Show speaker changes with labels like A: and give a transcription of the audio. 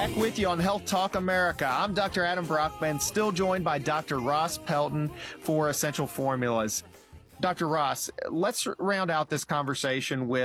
A: Back with you on Health Talk America. I'm Dr. Adam Brockman, still joined by Dr. Ross Pelton for Essential Formulas. Dr. Ross, let's round out this conversation with